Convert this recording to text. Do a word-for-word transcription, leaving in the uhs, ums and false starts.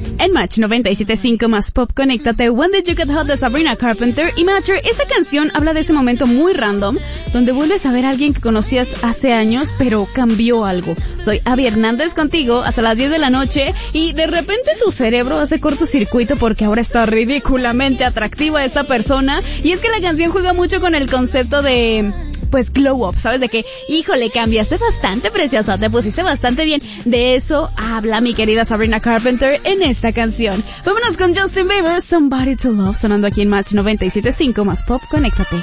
En Match noventa y siete punto cinco más pop, conéctate, When Did You Get Hot de Sabrina Carpenter. Y Matcher, esta canción habla de ese momento muy random, donde vuelves a ver a alguien que conocías hace años, pero cambió algo. Soy Abby Hernández contigo hasta las diez de la noche, y de repente tu cerebro hace cortocircuito porque ahora está ridículamente atractiva esta persona. Y es que la canción juega mucho con el concepto de... pues glow up, ¿sabes? De que, híjole, cambiaste bastante, preciosa, te pusiste bastante bien. De eso habla mi querida Sabrina Carpenter en esta canción. Vámonos con Justin Bieber, Somebody to Love, sonando aquí en Match noventa y siete punto cinco más pop, conéctate.